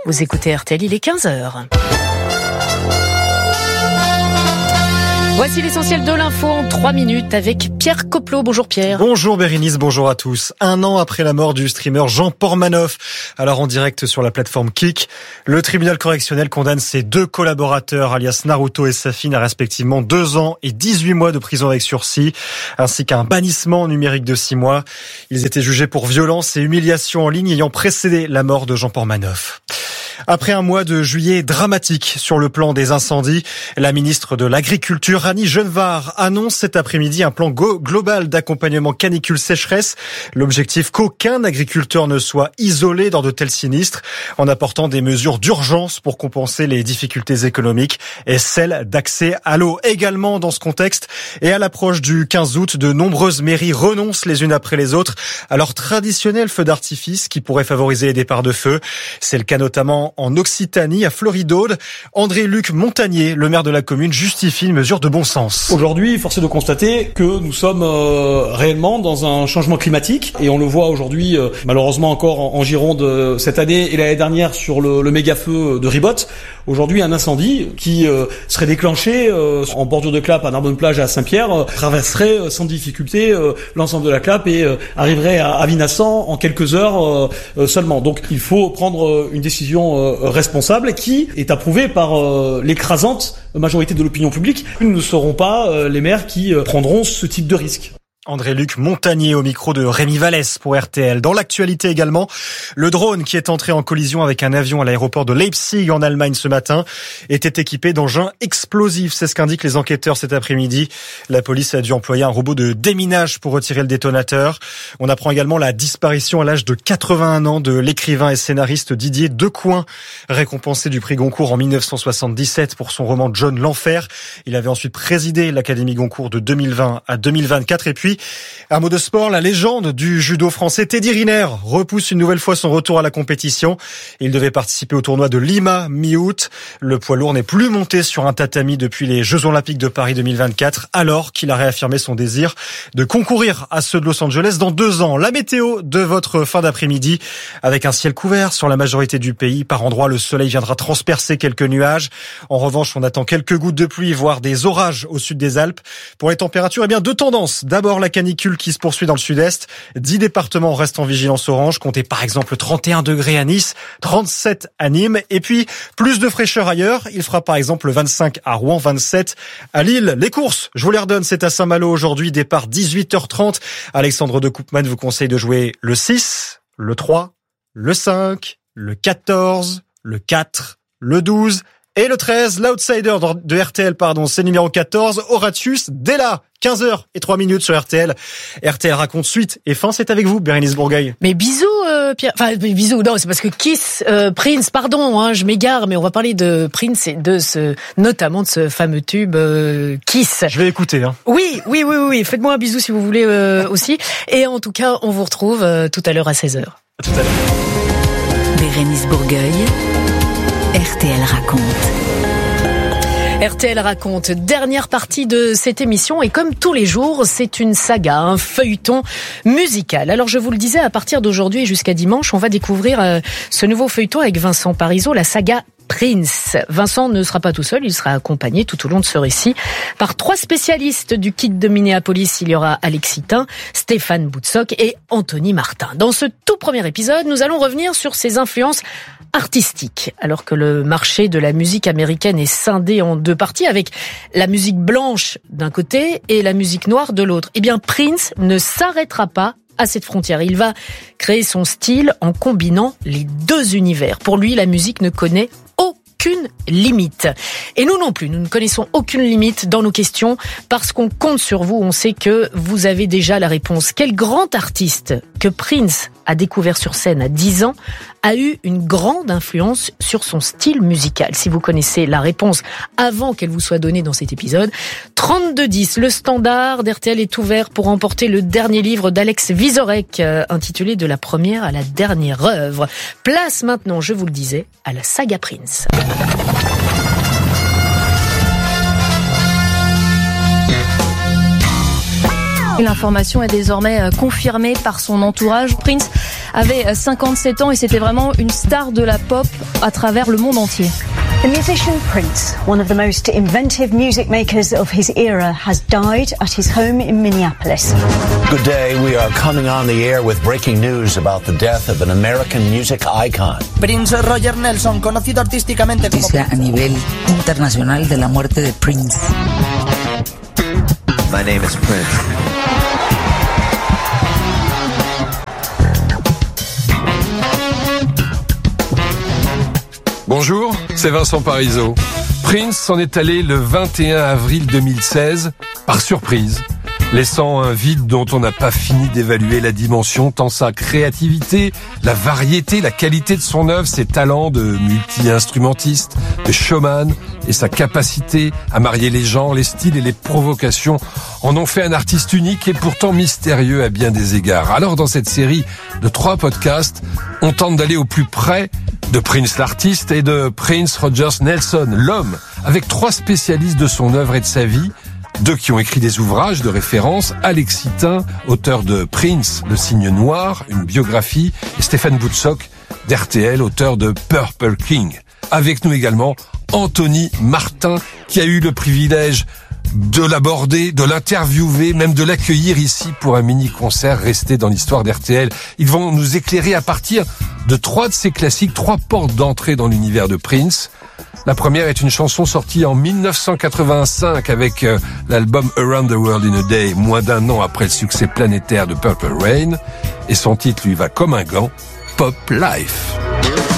Vous écoutez RTL, il est 15h. Voici l'essentiel de l'info en 3 minutes avec Pierre Coplot. Bonjour Pierre. Bonjour Bérénice, bonjour à tous. 1 an après la mort du streamer Jean Portmanoff, alors en direct sur la plateforme Kik, le tribunal correctionnel condamne ses 2 collaborateurs, alias Naruto et Safine, à respectivement 2 ans et 18 mois de prison avec sursis, ainsi qu'un bannissement numérique de 6 mois. Ils étaient jugés pour violence et humiliation en ligne ayant précédé la mort de Jean Portmanoff. Après un mois de juillet dramatique sur le plan des incendies, la ministre de l'Agriculture, Annie Genevard, annonce cet après-midi un plan global d'accompagnement canicule-sécheresse. L'objectif qu'aucun agriculteur ne soit isolé dans de tels sinistres, en apportant des mesures d'urgence pour compenser les difficultés économiques et celles d'accès à l'eau. Également dans ce contexte, et à l'approche du 15 août, de nombreuses mairies renoncent les unes après les autres à leur traditionnel feu d'artifice qui pourrait favoriser les départs de feu. C'est le cas notamment en Occitanie, à Floridaude. André-Luc Montagnier, le maire de la commune, justifie une mesure de bon sens. Aujourd'hui, force est de constater que nous sommes réellement dans un changement climatique, et on le voit aujourd'hui malheureusement encore en Gironde cette année et l'année dernière sur le méga-feu de Ribot. Aujourd'hui, un incendie qui serait déclenché en bordure de Clappe à Narbonne-Plage à Saint-Pierre traverserait sans difficulté l'ensemble de la Clappe et arriverait à Vinassan en quelques heures seulement. Donc il faut prendre une décision responsable qui est approuvée par l'écrasante majorité de l'opinion publique. Nous ne serons pas les maires qui prendront ce type de risque. André-Luc Montagnier au micro de Rémi Vallès pour RTL. Dans l'actualité également, le drone qui est entré en collision avec un avion à l'aéroport de Leipzig en Allemagne ce matin était équipé d'engins explosifs. C'est ce qu'indiquent les enquêteurs cet après-midi. La police a dû employer un robot de déminage pour retirer le détonateur. On apprend également la disparition à l'âge de 81 ans de l'écrivain et scénariste Didier Decoing, récompensé du prix Goncourt en 1977 pour son roman John l'Enfer. Il avait ensuite présidé l'Académie Goncourt de 2020 à 2024. Et puis, un mot de sport, la légende du judo français Teddy Riner repousse une nouvelle fois son retour à la compétition. Il devait participer au tournoi de Lima mi-août. Le poids lourd n'est plus monté sur un tatami depuis les Jeux Olympiques de Paris 2024, alors qu'il a réaffirmé son désir de concourir à ceux de Los Angeles dans 2 ans. La météo de votre fin d'après-midi, avec un ciel couvert sur la majorité du pays. Par endroits, le soleil viendra transpercer quelques nuages. En revanche, on attend quelques gouttes de pluie, voire des orages au sud des Alpes. Pour les températures, 2 tendances. D'abord, la canicule qui se poursuit dans le sud-est. 10 départements restent en vigilance orange. Comptez par exemple 31 degrés à Nice, 37 à Nîmes. Et puis, plus de fraîcheur ailleurs. Il fera par exemple 25 à Rouen, 27 à Lille. Les courses, je vous les redonne, c'est à Saint-Malo aujourd'hui. Départ 18h30. Alexandre de Koopman vous conseille de jouer le 6, le 3, le 5, le 14, le 4, le 12... et le 13, l'outsider de RTL, c'est numéro 14, Horatius Della. 15h03 sur RTL. RTL raconte suite et fin, c'est avec vous, Bérénice Bourgueil. Mais bisous, Pierre. Enfin, bisous, non, c'est parce que Prince, pardon, je m'égare, mais on va parler de Prince et notamment de ce fameux tube Kiss. Je vais écouter, Oui. Faites-moi un bisou si vous voulez aussi. Et en tout cas, on vous retrouve tout à l'heure à 16h. À tout à l'heure. Bérénice Bourgueil, RTL raconte. RTL raconte, dernière partie de cette émission, et comme tous les jours, c'est une saga, un feuilleton musical. Alors je vous le disais, à partir d'aujourd'hui et jusqu'à dimanche, on va découvrir ce nouveau feuilleton avec Vincent Parisot, la saga Prince. Vincent ne sera pas tout seul, il sera accompagné tout au long de ce récit par 3 spécialistes du kit de Minneapolis. Il y aura Alexis Tin, Stéphane Boutsock et Anthony Martin. Dans ce tout premier épisode, nous allons revenir sur ses influences artistique, alors que le marché de la musique américaine est scindé en 2 parties, avec la musique blanche d'un côté et la musique noire de l'autre. Eh bien, Prince ne s'arrêtera pas à cette frontière. Il va créer son style en combinant les 2 univers. Pour lui, la musique ne connaît aucune limite. Et nous non plus, nous ne connaissons aucune limite dans nos questions, parce qu'on compte sur vous, on sait que vous avez déjà la réponse. Quel grand artiste que Prince a découvert sur scène à 10 ans a eu une grande influence sur son style musical? Si vous connaissez la réponse avant qu'elle vous soit donnée dans cet épisode, 3210, le standard d'RTL est ouvert pour remporter le dernier livre d'Alex Vizorek, intitulé De la première à la dernière œuvre. Place maintenant, je vous le disais, à la saga Prince. L'information est désormais confirmée par son entourage. Prince avait 57 ans et c'était vraiment une star de la pop à travers le monde entier. The musician Prince, one of the most inventive music makers of his era, has died at his home in Minneapolis. Good day. We are coming on the air with breaking news about the death of an American music icon. Prince Roger Nelson, conocido artísticamente como... Noticia a nivel internacional de la muerte de Prince. My name is Prince. Bonjour, c'est Vincent Parisot. Prince s'en est allé le 21 avril 2016, par surprise, laissant un vide dont on n'a pas fini d'évaluer la dimension, tant sa créativité, la variété, la qualité de son œuvre, ses talents de multi-instrumentiste, de showman et sa capacité à marier les genres, les styles et les provocations en ont fait un artiste unique et pourtant mystérieux à bien des égards. Alors dans cette série de 3 podcasts, on tente d'aller au plus près de Prince l'artiste et de Prince Rogers Nelson, l'homme, avec 3 spécialistes de son œuvre et de sa vie, 2 qui ont écrit des ouvrages de référence, Alex Sitin, auteur de Prince, le signe noir, une biographie, et Stéphane Boutsock, d'RTL, auteur de Purple King. Avec nous également Anthony Martin, qui a eu le privilège de l'aborder, de l'interviewer, même de l'accueillir ici pour un mini-concert resté dans l'histoire d'RTL. Ils vont nous éclairer à partir de 3 de ces classiques, 3 portes d'entrée dans l'univers de Prince. La première est une chanson sortie en 1985 avec l'album Around the World in a Day, moins d'1 an après le succès planétaire de Purple Rain. Et son titre lui va comme un gant, Pop Life.